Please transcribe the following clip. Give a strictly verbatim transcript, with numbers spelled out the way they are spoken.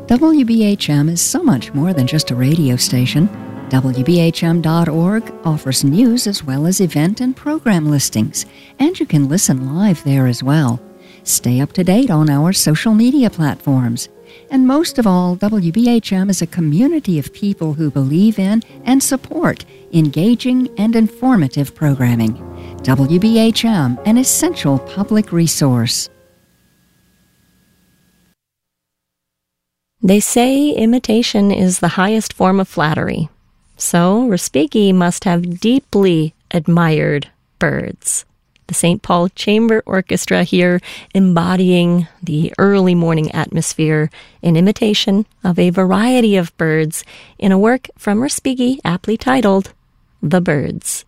W B H M is so much more than just a radio station. W B H M dot org offers news as well as event and program listings, and you can listen live there as well. Stay up to date on our social media platforms. And most of all, W B H M is a community of people who believe in and support engaging and informative programming. W B H M, an essential public resource. They say imitation is the highest form of flattery. So Respighi must have deeply admired birds. The Saint Paul Chamber Orchestra here embodying the early morning atmosphere in imitation of a variety of birds in a work from Respighi aptly titled The Birds.